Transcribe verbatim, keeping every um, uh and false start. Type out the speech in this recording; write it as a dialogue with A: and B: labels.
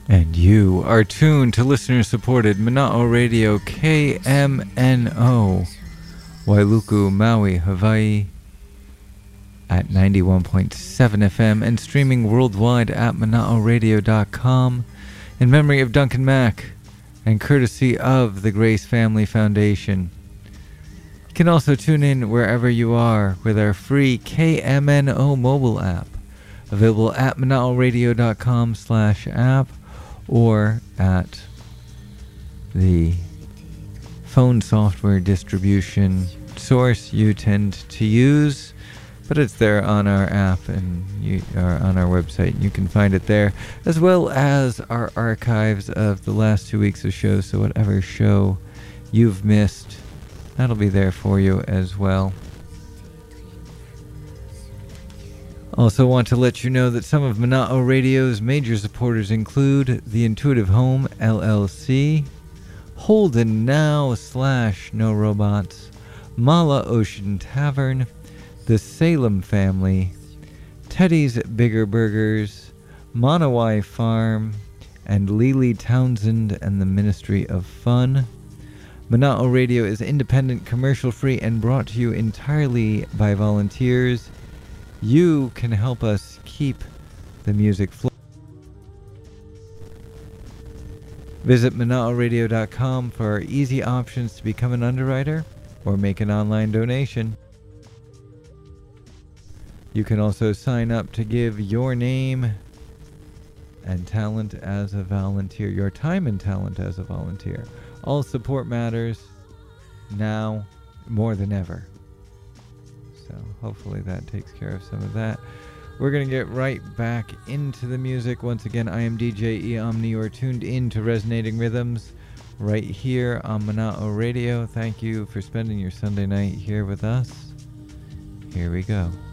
A: And you are tuned to listener-supported Mana'o Radio K M N O, Wailuku, Maui, Hawaii, at ninety-one point seven F M and streaming worldwide at mana'o radio dot com in memory of Duncan Mack and courtesy of the Grace Family Foundation. You can also tune in wherever you are with our free K M N O mobile app, available at mana'o radio dot com slash app or at the phone software distribution source you tend to use, but it's there on our app and you are on our website. You can find it there, as well as our archives of the last two weeks of shows. So whatever show you've missed, that'll be there for you as well. Also want to let you know that some of Mana'o Radio's major supporters include the Intuitive Home L L C, Holden Now slash No Robots, Mala Ocean Tavern, the Salem Family, Teddy's Bigger Burgers, Monowai Farm, and Lily Townsend and the Ministry of Fun. Mana'o Radio is independent, commercial-free, and brought to you entirely by volunteers. You can help us keep the music flowing. Visit mana'o radio dot com for our easy options to become an underwriter or make an online donation. You can also sign up to give your name and talent as a volunteer, your time and talent as a volunteer. All support matters now more than ever. So hopefully that takes care of some of that. We're going to get right back into the music. Once again, I am D J E Omni. You're tuned in to Resonating Rhythms right here on Mana'o Radio. Thank you for spending your Sunday night here with us. Here we go.